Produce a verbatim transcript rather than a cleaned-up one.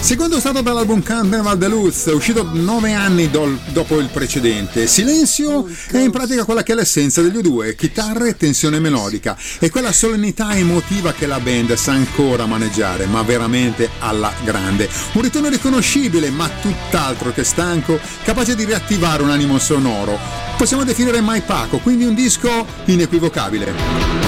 Secondo stato dall'album Carnival de Luz, uscito nove anni do- dopo il precedente. Silenzio è in pratica quella che è l'essenza degli U due, chitarre e tensione melodica, e quella solennità emotiva che la band sa ancora maneggiare, ma veramente alla grande. Un ritorno riconoscibile, ma tutt'altro che stanco, capace di riattivare un animo sonoro. Possiamo definire mai Paco, quindi un disco inequivocabile.